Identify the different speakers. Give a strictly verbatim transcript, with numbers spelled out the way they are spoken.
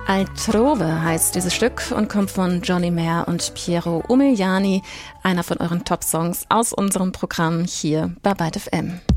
Speaker 1: Altrove heißt dieses Stück und kommt von Johnny Marr und Piero Umiliani, einer von euren Top-Songs aus unserem Programm hier bei Byte F M.